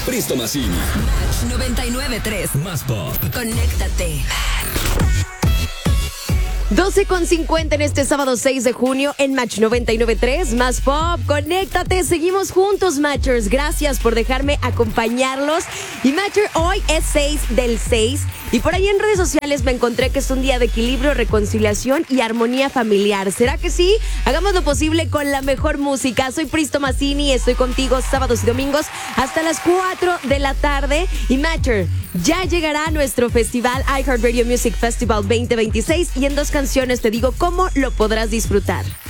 Pristo Massini. Match 99.3. Más pop. Conéctate. 12:50 en este sábado 6 de junio en Match 99.3, Más Pop, conéctate, seguimos juntos, Matchers, gracias por dejarme acompañarlos. Y Matcher, hoy es 6 del 6 y por ahí en redes sociales me encontré que es un día de equilibrio, reconciliación y armonía familiar. ¿Será que sí? Hagamos lo posible con la mejor música. Soy Pristo Massini, estoy contigo sábados y domingos hasta las 4 de la tarde. Y Matcher, ya llegará nuestro festival iHeartRadio Music Festival 2026 y en 2 canciones te digo cómo lo podrás disfrutar.